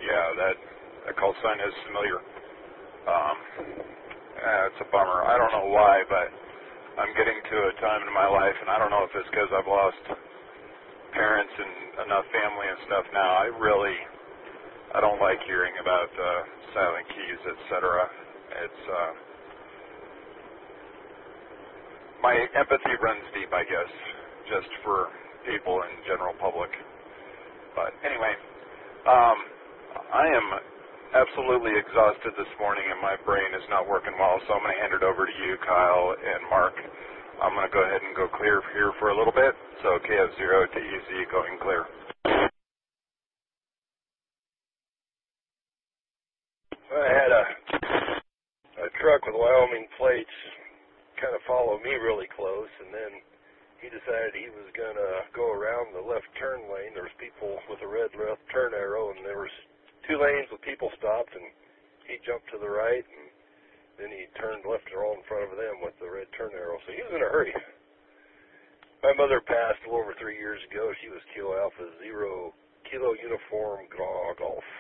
Yeah, that call sign is familiar. Um, it's a bummer. I don't know why, but I'm getting to a time in my life, and I don't know if it's because I've lost parents and enough family and stuff now. I don't like hearing about silent keys, etc. It's my empathy runs deep, I guess, just for people in general public. But anyway, I am absolutely exhausted this morning, and my brain is not working well, so I'm going to hand it over to you, Kyle and Mark. I'm going to go ahead and go clear here for a little bit. So KF0 to EZ going clear. I had a truck with Wyoming plates kind of follow me really close, and then he decided he was going to go around the left turn lane. There was people with a red left turn arrow, and there was 2 lanes with people stopped, and he jumped to the right, and then he turned left and rolled in front of them with the red turn arrow. So he was in a hurry. My mother passed a little over 3 years ago. She was Kilo Alpha 0 Kilo Uniform Golf.